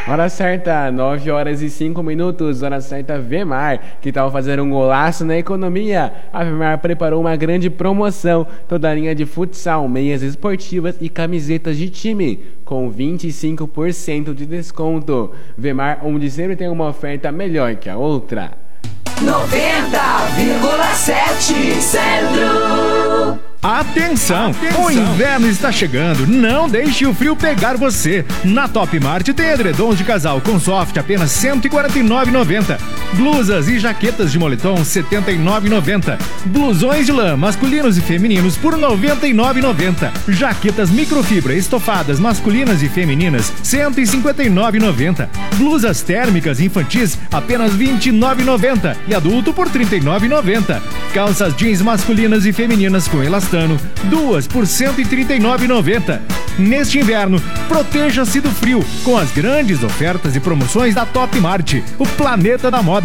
Hora certa, 9h05, hora certa Vemar, que tal fazer um golaço na economia? A Vemar preparou uma grande promoção, toda a linha de futsal, meias esportivas e camisetas de time, com 25% de desconto. Vemar, onde sempre tem uma oferta melhor que a outra. 90,7 Centro. Atenção! O inverno está chegando, não deixe o frio pegar você. Na Top Mart tem edredons de casal com soft apenas R$ 149,90. Blusas e jaquetas de moletom R$ 79,90. Blusões de lã masculinos e femininos por R$ 99,90. Jaquetas microfibra estofadas masculinas e femininas R$ 159,90. Blusas térmicas infantis apenas R$ 29,90 e adulto por R$ 39,90. Calças jeans masculinas e femininas com elastano, duas por R$ 139,90. Neste inverno, proteja-se do frio com as grandes ofertas e promoções da Top Mart, o planeta da moda.